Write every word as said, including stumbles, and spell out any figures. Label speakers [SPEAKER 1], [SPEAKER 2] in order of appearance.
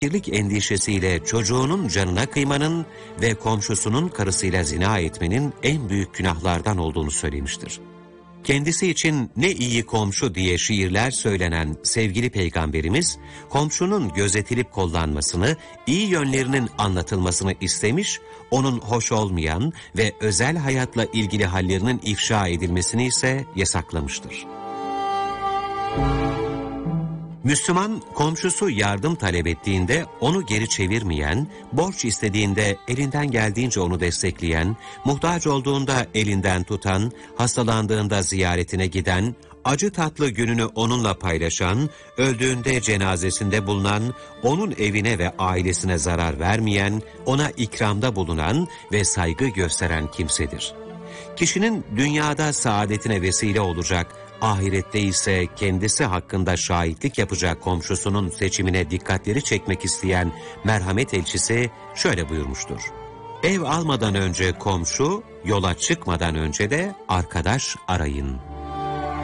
[SPEAKER 1] Fakirlik endişesiyle çocuğunun canına kıymanın ve komşusunun karısıyla zina etmenin en büyük günahlardan olduğunu söylemiştir. Kendisi için ne iyi komşu diye şiirler söylenen sevgili Peygamberimiz, komşunun gözetilip kollanmasını, iyi yönlerinin anlatılmasını istemiş, onun hoş olmayan ve özel hayatla ilgili hallerinin ifşa edilmesini ise yasaklamıştır. Müslüman, komşusu yardım talep ettiğinde onu geri çevirmeyen, borç istediğinde elinden geldiğince onu destekleyen, muhtaç olduğunda elinden tutan, hastalandığında ziyaretine giden, acı tatlı gününü onunla paylaşan, öldüğünde cenazesinde bulunan, onun evine ve ailesine zarar vermeyen, ona ikramda bulunan ve saygı gösteren kimsedir. Kişinin dünyada saadetine vesile olacak, ahirette ise kendisi hakkında şahitlik yapacak komşusunun seçimine dikkatleri çekmek isteyen merhamet elçisi şöyle buyurmuştur: Ev almadan önce komşu, yola çıkmadan önce de arkadaş arayın.